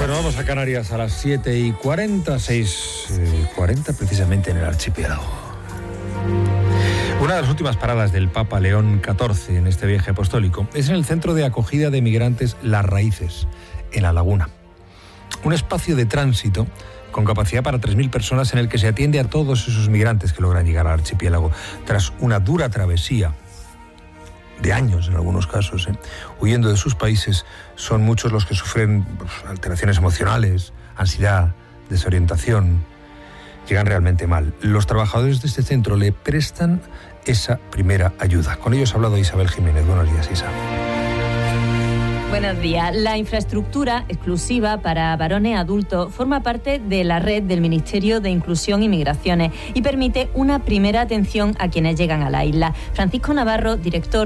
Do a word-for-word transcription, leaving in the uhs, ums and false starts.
Bueno, vamos a Canarias a las siete y cuarenta, seis y cuarenta precisamente en el archipiélago. Una de las últimas paradas del Papa León catorce en este viaje apostólico es en el centro de acogida de migrantes Las Raíces, en La Laguna. Un espacio de tránsito con capacidad para tres mil personas en el que se atiende a todos esos migrantes que logran llegar al archipiélago tras una dura travesía de años en algunos casos, ¿eh? huyendo de sus países. Son muchos los que sufren pues, alteraciones emocionales, ansiedad, desorientación, llegan realmente mal. Los trabajadores de este centro le prestan esa primera ayuda. Con ellos ha hablado Isabel Jiménez. Buenos días, Isa. Buenos días. La infraestructura exclusiva para varones adultos forma parte de la red del Ministerio de Inclusión y Migraciones y permite una primera atención a quienes llegan a la isla. Francisco Navarro, director